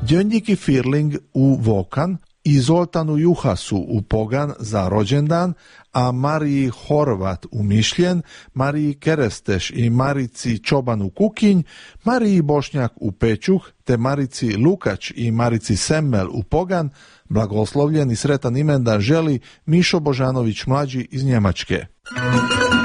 Djönjiki Firling u Vokan i Zoltanu Juhasu u Pogan za rođendan, a Mariji Horvat u Mišljen, Mariji Keresteš i Marici Čoban u Kukinj, Mariji Bošnjak u Pećuh, te Marici Lukač i Marici Semmel u Pogan, blagoslovljen i sretan imendan želi Mišo Božanović mlađi iz Njemačke.